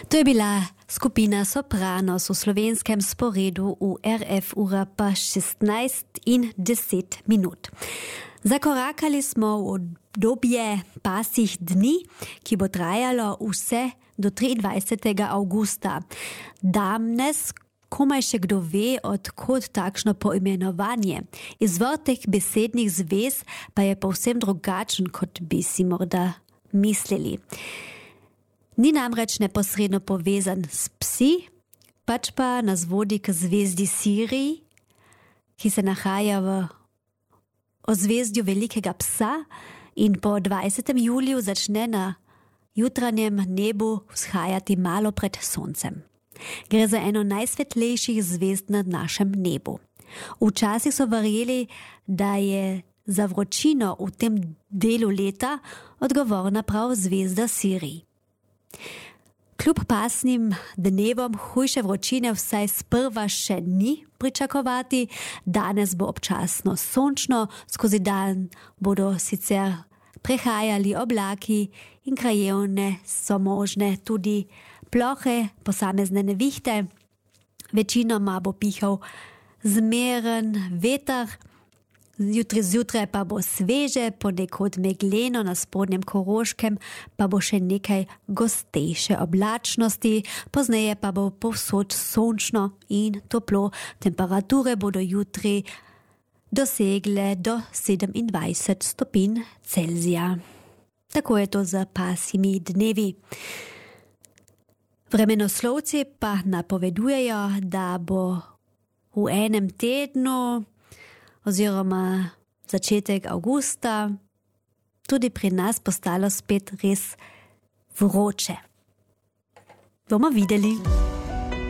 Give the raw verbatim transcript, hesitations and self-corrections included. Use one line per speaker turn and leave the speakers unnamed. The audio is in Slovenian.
To je bila skupina Sopranos v slovenskem sporedu v R F ura pa šestnajst in deset minut. Zakorakali smo v obdobje pasih dni, ki bo trajalo vse do triindvajsetega avgusta. Danes komaj še kdo ve, odkot takšno poimenovanje. Izvor teh besednih zvez pa je povsem drugačen, kot bi si morda mislili. Ni namreč neposredno povezan s psi, pač pa nas vodi k zvezdi Siriji, ki se nahaja v ozvezdju velikega psa in po dvajsetem juliju začne na jutranjem nebu vzhajati malo pred soncem. Gre za eno najsvetlejših zvezd nad našem nebu. Včasih so verjeli, da je za vročino v tem delu leta odgovorna prav zvezda Siriji. Kljub pasnim dnevom hujše vročine vsaj sprva še ni pričakovati. Danes bo občasno sončno, skozi dan bodo sicer prehajali oblaki in krajevne so možne tudi plohe, posamezne nevihte. Večinoma bo pihal zmeren veter. Jutri zjutraj pa bo sveže, ponekod megleno, na spodnjem Koroškem pa bo še nekaj gostejše oblačnosti, pozneje pa bo povsod sončno in toplo. Temperature bodo jutri dosegle do sedemindvajset stopinj Celzija. Tako je to za pasimi dnevi. Vremenoslovci pa napovedujejo, da bo v enem tednu oziroma začetek avgusta tudi pri nas postalo spet res vroče. Bomo videli.